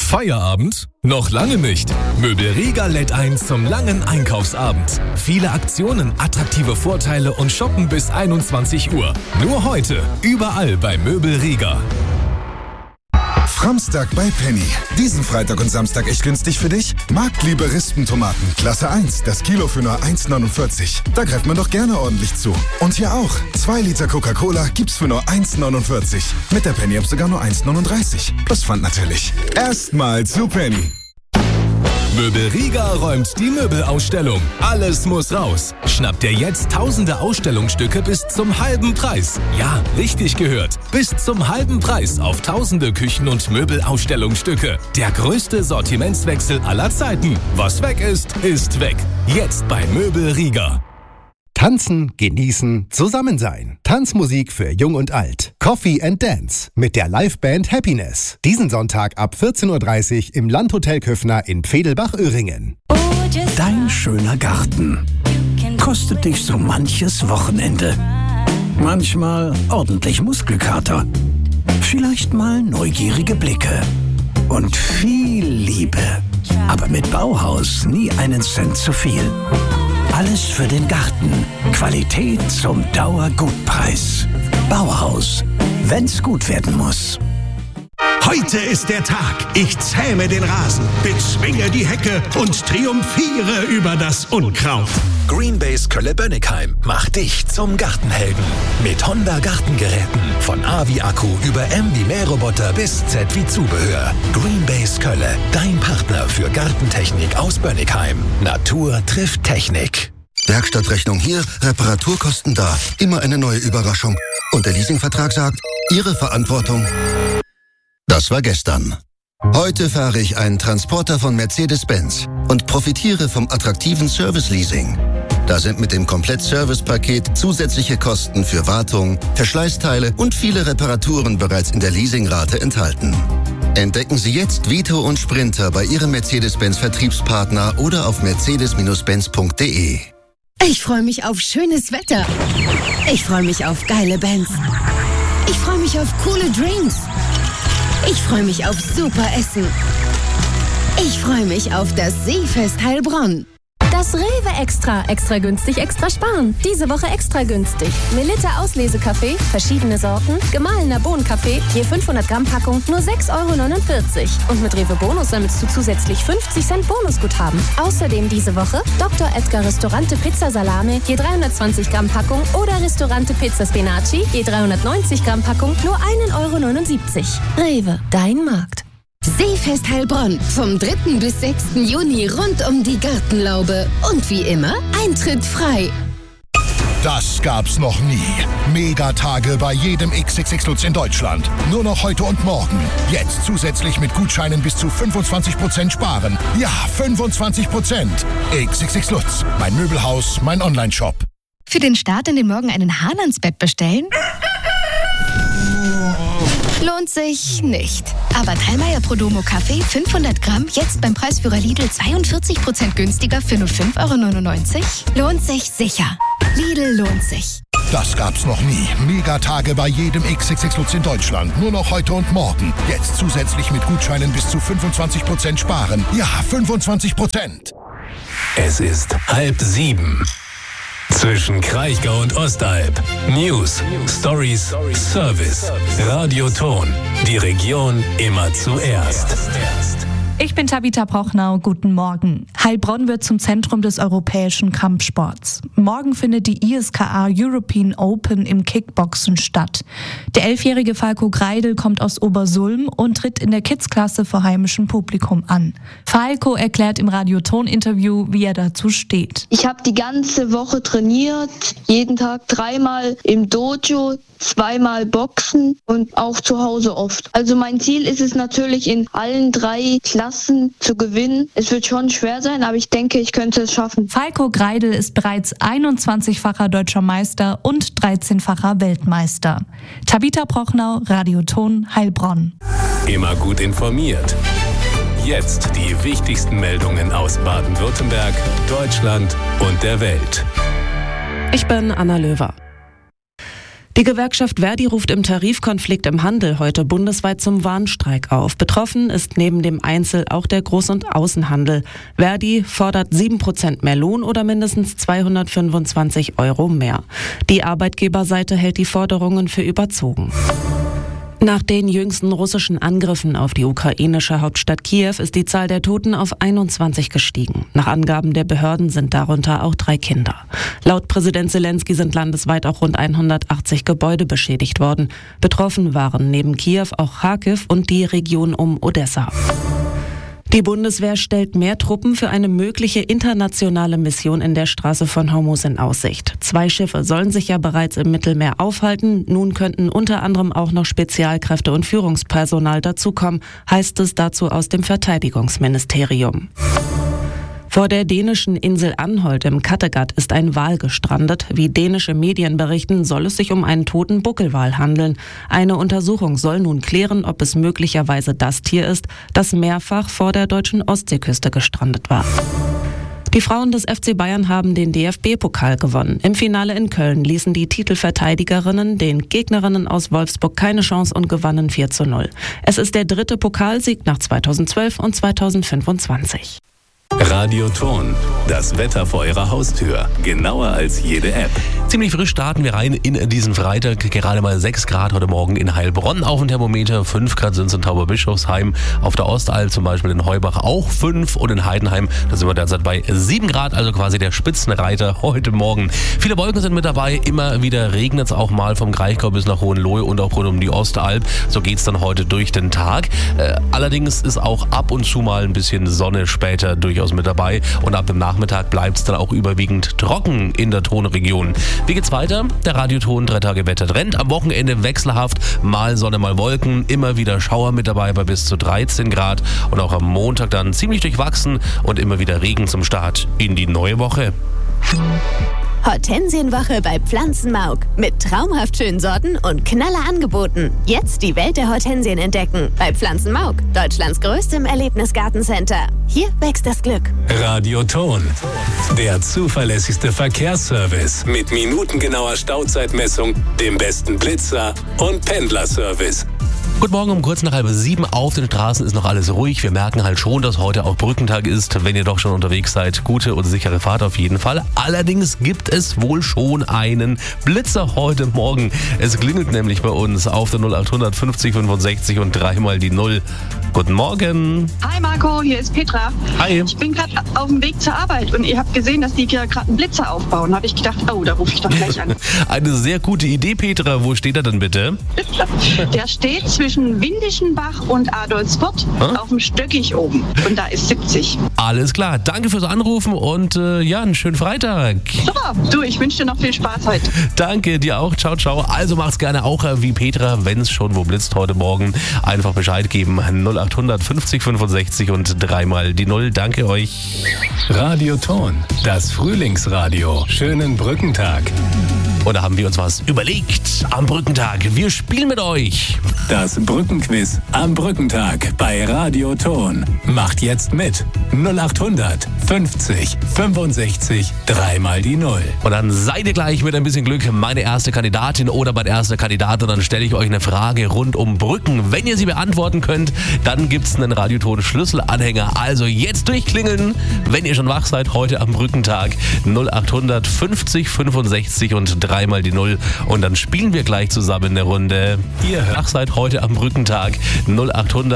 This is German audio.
Feierabend? Noch lange nicht. Möbel Riga lädt ein zum langen Einkaufsabend. Viele Aktionen, attraktive Vorteile und shoppen bis 21 Uhr. Nur heute, überall bei Möbel Riga. Framstag bei Penny. Diesen Freitag und Samstag echt günstig für dich? Marktliebe Rispentomaten, Klasse 1, das Kilo für nur 1,49. Da greift man doch gerne ordentlich zu. Und hier auch, 2 Liter Coca-Cola gibt's für nur 1,49. Mit der Penny-App sogar nur 1,39. Plus Pfand natürlich. Erstmal zu Penny. Möbel Riga räumt die Möbelausstellung. Alles muss raus. Schnapp dir jetzt tausende Ausstellungsstücke bis zum halben Preis. Ja, richtig gehört. Bis zum halben Preis auf tausende Küchen- und Möbelausstellungsstücke. Der größte Sortimentswechsel aller Zeiten. Was weg ist, ist weg. Jetzt bei Möbel Riga. Tanzen, genießen, zusammen sein. Tanzmusik für Jung und Alt. Coffee and Dance mit der Liveband Happiness. Diesen Sonntag ab 14:30 Uhr im Landhotel Köffner in Pfedelbach-Öhringen. Dein schöner Garten kostet dich so manches Wochenende. Manchmal ordentlich Muskelkater. Vielleicht mal neugierige Blicke. Und viel Liebe. Aber mit Bauhaus nie einen Cent zu viel. Alles für den Garten. Qualität zum Dauergutpreis. Bauhaus. Wenn's gut werden muss. Heute ist der Tag. Ich zähme den Rasen, bezwinge die Hecke und triumphiere über das Unkraut. Greenbase Kölle-Bönnigheim macht dich zum Gartenhelden. Mit Honda Gartengeräten. Von A wie Akku über M wie Mähroboter bis Z wie Zubehör. Greenbase Kölle. Dein Partner für Gartentechnik aus Bönnigheim. Natur trifft Technik. Werkstattrechnung hier, Reparaturkosten da. Immer eine neue Überraschung. Und der Leasingvertrag sagt, Ihre Verantwortung. Das war gestern. Heute fahre ich einen Transporter von Mercedes-Benz und profitiere vom attraktiven Service-Leasing. Da sind mit dem Komplett-Service-Paket zusätzliche Kosten für Wartung, Verschleißteile und viele Reparaturen bereits in der Leasingrate enthalten. Entdecken Sie jetzt Vito und Sprinter bei Ihrem Mercedes-Benz-Vertriebspartner oder auf mercedes-benz.de. Ich freue mich auf schönes Wetter. Ich freue mich auf geile Bands. Ich freue mich auf coole Drinks. Ich freue mich auf super Essen. Ich freue mich auf das Seefest Heilbronn. Das Rewe Extra. Extra günstig, extra sparen. Diese Woche extra günstig. Melitta Auslesekaffee, verschiedene Sorten, gemahlener Bohnenkaffee, je 500 Gramm Packung, nur 6,49 €. Und mit Rewe Bonus sammelst du zusätzlich 50 Cent Bonusguthaben. Außerdem diese Woche Dr. Edgar Restaurante Pizza Salame, je 320 Gramm Packung oder Restaurante Pizza Spinaci, je 390 Gramm Packung, nur 1,79 €. Rewe, dein Markt. Seefest Heilbronn vom 3. bis 6. Juni rund um die Gartenlaube. Und wie immer, Eintritt frei. Das gab's noch nie. Megatage bei jedem XXX Lutz in Deutschland. Nur noch heute und morgen. Jetzt zusätzlich mit Gutscheinen bis zu 25% sparen. Ja, 25%. XXX Lutz. Mein Möbelhaus, mein Onlineshop. Für den Start in den Morgen einen Hahn ans Bett bestellen? Lohnt sich nicht. Aber Dallmayr Prodomo Kaffee 500 Gramm jetzt beim Preisführer Lidl 42% günstiger für nur 5,99 €? Lohnt sich sicher. Lidl lohnt sich. Das gab's noch nie. Megatage bei jedem XXX Lutz in Deutschland. Nur noch heute und morgen. Jetzt zusätzlich mit Gutscheinen bis zu 25% sparen. Ja, 25%. Es ist 6:30. Zwischen Kraichgau und Ostalb. News, Stories, Service. Radioton. Die Region immer zuerst. Ich bin Tabitha Prochnau, guten Morgen. Heilbronn wird zum Zentrum des europäischen Kampfsports. Morgen findet die ISKA European Open im Kickboxen statt. Der 11-jährige Falco Greidel kommt aus Obersulm und tritt in der Kids-Klasse vor heimischem Publikum an. Falco erklärt im Radioton-Interview, wie er dazu steht. Ich habe die ganze Woche trainiert, jeden Tag 3-mal im Dojo, 2-mal Boxen und auch zu Hause oft. Also mein Ziel ist es natürlich, in allen 3 Klassen zu gewinnen. Es wird schon schwer sein, aber ich denke, ich könnte es schaffen. Falco Greidel ist bereits 21-facher deutscher Meister und 13-facher Weltmeister. Tabitha Prochnau, Radioton, Heilbronn. Immer gut informiert. Jetzt die wichtigsten Meldungen aus Baden-Württemberg, Deutschland und der Welt. Ich bin Anna Löwer. Die Gewerkschaft Verdi ruft im Tarifkonflikt im Handel heute bundesweit zum Warnstreik auf. Betroffen ist neben dem Einzel- auch der Groß- und Außenhandel. Verdi fordert 7% mehr Lohn oder mindestens 225 € mehr. Die Arbeitgeberseite hält die Forderungen für überzogen. Nach den jüngsten russischen Angriffen auf die ukrainische Hauptstadt Kiew ist die Zahl der Toten auf 21 gestiegen. Nach Angaben der Behörden sind darunter auch 3 Kinder. Laut Präsident Zelensky sind landesweit auch rund 180 Gebäude beschädigt worden. Betroffen waren neben Kiew auch Charkiw und die Region um Odessa. Die Bundeswehr stellt mehr Truppen für eine mögliche internationale Mission in der Straße von Hormuz in Aussicht. 2 Schiffe sollen sich ja bereits im Mittelmeer aufhalten. Nun könnten unter anderem auch noch Spezialkräfte und Führungspersonal dazukommen, heißt es dazu aus dem Verteidigungsministerium. Vor der dänischen Insel Anholt im Kattegat ist ein Wal gestrandet. Wie dänische Medien berichten, soll es sich um einen toten Buckelwal handeln. Eine Untersuchung soll nun klären, ob es möglicherweise das Tier ist, das mehrfach vor der deutschen Ostseeküste gestrandet war. Die Frauen des FC Bayern haben den DFB-Pokal gewonnen. Im Finale in Köln ließen die Titelverteidigerinnen den Gegnerinnen aus Wolfsburg keine Chance und gewannen 4:0. Es ist der 3. Pokalsieg nach 2012 und 2025. Radioton, das Wetter vor Ihrer Haustür. Genauer als jede App. Ziemlich frisch starten wir rein in diesen Freitag. Gerade mal 6 Grad heute Morgen in Heilbronn auf dem Thermometer. 5 Grad sind es in Tauberbischofsheim. Auf der Ostalb zum Beispiel in Heubach auch 5. Und in Heidenheim, da sind wir derzeit bei 7 Grad. Also quasi der Spitzenreiter heute Morgen. Viele Wolken sind mit dabei. Immer wieder regnet es auch mal vom Kraichgau bis nach Hohenlohe und auch rund um die Ostalb. So geht es dann heute durch den Tag. Allerdings ist auch ab und zu mal ein bisschen Sonne später durchaus mit dabei. Und ab dem Nachmittag bleibt es dann auch überwiegend trocken in der Tonregion. Wie geht's weiter? Der Radioton 3 Tage Wettertrend. Am Wochenende wechselhaft, mal Sonne, mal Wolken. Immer wieder Schauer mit dabei bei bis zu 13 Grad. Und auch am Montag dann ziemlich durchwachsen und immer wieder Regen zum Start in die neue Woche. Hortensienwoche bei Pflanzenmauk. Mit traumhaft schönen Sorten und knaller Angeboten. Jetzt die Welt der Hortensien entdecken. Bei Pflanzenmauk, Deutschlands größtem Erlebnisgartencenter. Hier wächst das Glück. Radioton, der zuverlässigste Verkehrsservice mit minutengenauer Stauzeitmessung, dem besten Blitzer und Pendlerservice. Guten Morgen, um kurz nach 6:30 auf den Straßen ist noch alles ruhig. Wir merken halt schon, dass heute auch Brückentag ist. Wenn ihr doch schon unterwegs seid, gute und sichere Fahrt auf jeden Fall. Allerdings gibt es wohl schon einen Blitzer heute Morgen. Es klingelt nämlich bei uns auf der 0800 50 65 und 3 mal die 0. Guten Morgen. Hi Marco, hier ist Petra. Hi. Ich bin gerade auf dem Weg zur Arbeit und ihr habt gesehen, dass die hier gerade einen Blitzer aufbauen. Da habe ich gedacht, oh, da rufe ich doch gleich an. Eine sehr gute Idee, Petra. Wo steht er denn bitte? Der steht zwischen Windischenbach und Adolfsfurt auf dem Stöckig oben. Und da ist 70. Alles klar. Danke fürs Anrufen und ja, einen schönen Freitag. Super. Du, ich wünsche dir noch viel Spaß heute. Danke, dir auch. Ciao, ciao. Also macht's gerne auch wie Petra, wenn es schon wo blitzt heute Morgen. Einfach Bescheid geben. 0800 50 65 und 3 mal die 0. Danke euch. Radioton, das Frühlingsradio. Schönen Brückentag. Und da haben wir uns was überlegt am Brückentag. Wir spielen mit euch. Das Brückenquiz am Brückentag bei Radioton. Macht jetzt mit. 0800 50 65 3 mal die 0. Und dann seid ihr gleich mit ein bisschen Glück meine erste Kandidatin oder mein erster Kandidat. Und dann stelle ich euch eine Frage rund um Brücken. Wenn ihr sie beantworten könnt, dann gibt es einen Radioton-Schlüsselanhänger. Also jetzt durchklingeln, wenn ihr schon wach seid heute am Brückentag. 0800 50 65 und 3 mal die 0. Und dann spielen wir gleich zusammen eine Runde. Ihr wach seid heute am Brückentag. 0800